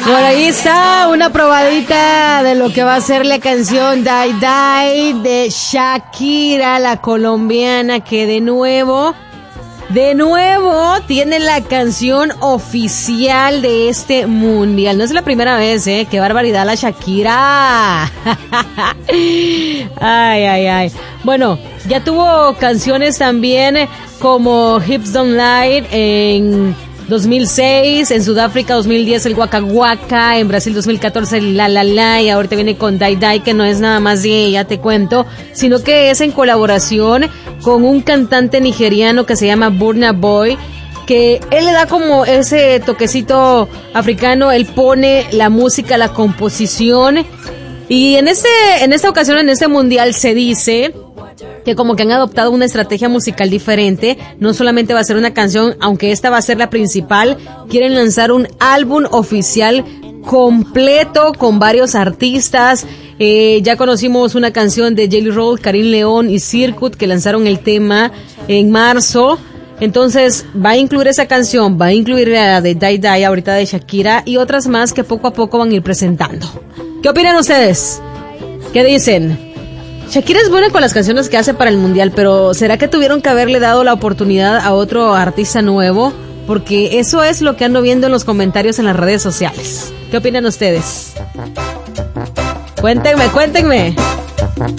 Por ahí está una probadita de lo que va a ser la canción Die Die de Shakira, la colombiana, que de nuevo tiene la canción oficial de este mundial. No es la primera vez, qué barbaridad la Shakira. Ay. Bueno, ya tuvo canciones también como Hips Don't Lie en 2006, en Sudáfrica 2010 el Waka Waka, en Brasil 2014 el La La La, y ahorita viene con Die Die, que no es nada más de ella, te cuento, sino que es en colaboración con un cantante nigeriano que se llama Burna Boy, que él le da como ese toquecito africano, él pone la música, la composición, y en esta ocasión, en este mundial, se dice que como que han adoptado una estrategia musical diferente. No solamente va a ser una canción, aunque esta va a ser la principal, quieren lanzar un álbum oficial completo con varios artistas. Ya conocimos una canción de Jelly Roll, Karim León y Circuit, que lanzaron el tema en marzo. Entonces va a incluir esa canción, va a incluir la de Die Die ahorita de Shakira y otras más que poco a poco van a ir presentando. ¿Qué opinan ustedes? ¿Qué dicen? Shakira es buena con las canciones que hace para el mundial, pero ¿será que tuvieron que haberle dado la oportunidad a otro artista nuevo? Porque eso es lo que ando viendo en los comentarios en las redes sociales. ¿Qué opinan ustedes? Cuéntenme.